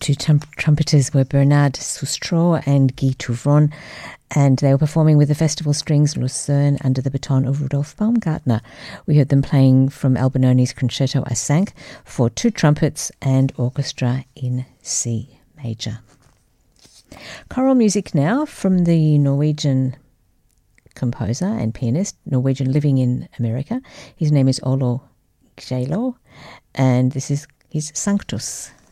two trumpeters were Bernard Sustro and Guy Touvron, and they were performing with the Festival Strings Lucerne under the baton of Rudolf Baumgartner. We heard them playing from Albinoni's Concerto à Cinq for two trumpets and orchestra in C major. Choral music now from the Norwegian composer and pianist, Norwegian living in America. His name is Olo Gjeilo, and this is his Sanctus.